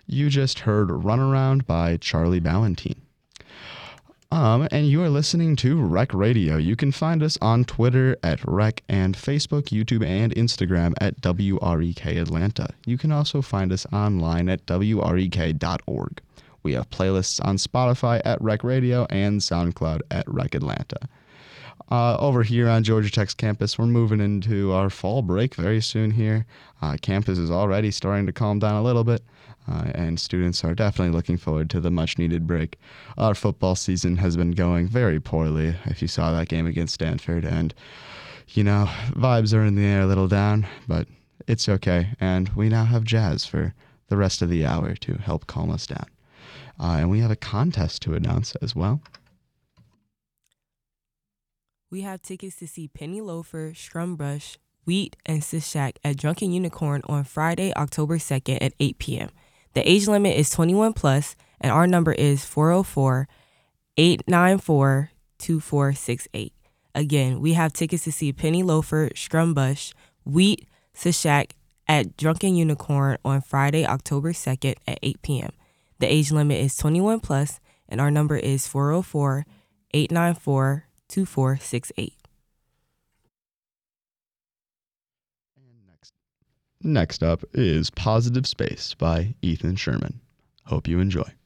You just heard Runaround by Charlie Ballantine. And you are listening to Rec Radio. You can find us on Twitter at Rec and Facebook, YouTube, and Instagram at WREK Atlanta. You can also find us online at WREK.org. We have playlists on Spotify at Rec Radio and SoundCloud at Rec Atlanta. Over here on Georgia Tech's campus, we're moving into our fall break very soon here. Campus is already starting to calm down a little bit. And students are definitely looking forward to the much-needed break. Our football season has been going very poorly, if you saw that game against Stanford. And, vibes are in the air a little down, but it's okay. And we now have jazz for the rest of the hour to help calm us down. And we have a contest to announce as well. We have tickets to see Penny Loafer, Scrumbrush, Wheat, and Sishak at Drunken Unicorn on Friday, October 2nd at 8 p.m. The age limit is 21 plus, and our number is 404-894-2468. Again, we have tickets to see Penny Loafer, Scrumbush, Wheat, Sishak at Drunken Unicorn on Friday, October 2nd at 8 p.m. The age limit is 21 plus, and our number is 404-894-2468. Next up is Positive Space by Ethan Sherman. Hope you enjoy.